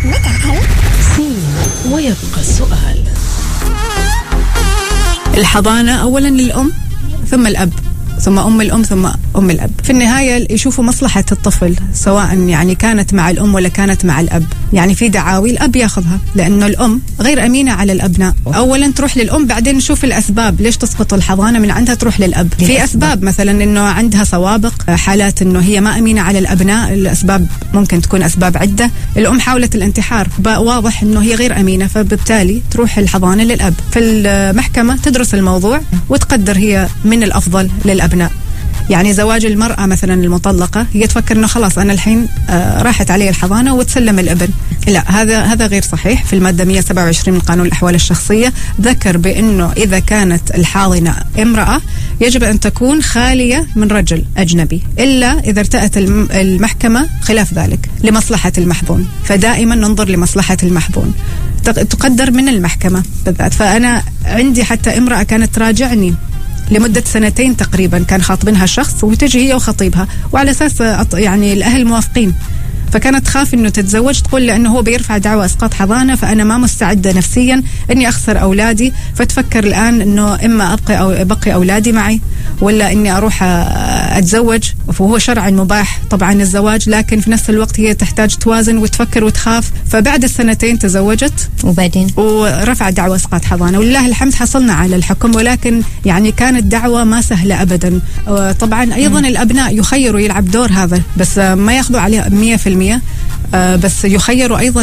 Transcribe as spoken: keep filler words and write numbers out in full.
ويبقى السؤال. الحضانة أولا للأم ثم الأب ثم أم الأم ثم أم الأب. في النهاية يشوفوا مصلحة الطفل سواء يعني كانت مع الأم ولا كانت مع الأب. يعني في دعاوي الأب ياخذها لأنه الأم غير أمينة على الأبناء. أولا تروح للأم بعدين نشوف الأسباب ليش تسقط الحضانة من عندها تروح للأب. في أسباب مثلا إنه عندها سوابق، حالات إنه هي ما أمينة على الأبناء، الأسباب ممكن تكون أسباب عدة. الأم حاولت الانتحار، واضح إنه هي غير أمينة، فبالتالي تروح الحضانة للأب. في المحكمة تدرس الموضوع وتقدر هي من الأفضل للأبناء. يعني زواج المرأة مثلا المطلقة هي تفكر إنه خلاص أنا الحين آه راحت علي الحضانة وتسلم الابن. لا، هذا هذا غير صحيح. في المادة مئة وسبعة وعشرين من قانون الأحوال الشخصية ذكر بأنه إذا كانت الحاضنة امرأة يجب أن تكون خالية من رجل أجنبي، إلا إذا ارتأت المحكمة خلاف ذلك لمصلحة المحظون. فدائما ننظر لمصلحة المحظون، تقدر من المحكمة بالذات. فأنا عندي حتى امرأة كانت تراجعني لمدة سنتين تقريبا، كان خاطبينها شخص وتجي هي وخطيبها، وعلى أساس يعني الأهل موافقين، فكانت تخاف إنه تتزوج، تقول لأنه هو بيرفع دعوى إسقاط حضانة فأنا ما مستعدة نفسيا إني أخسر أولادي. فتفكر الآن إنه إما أبقي أو أبقي أولادي معي ولا إني أروح أتزوج. فهو شرعا مباح طبعا الزواج، لكن في نفس الوقت هي تحتاج توازن وتفكر وتخاف. فبعد السنتين تزوجت وبعدين ورفع دعوى إسقاط حضانة، ولله الحمد حصلنا على الحكم، ولكن يعني كانت دعوة ما سهلة أبدا. طبعا أيضا م. الأبناء يخيروا يلعب دور هذا، بس ما ياخذوا عليه مية في المية، بس يخيروا أيضا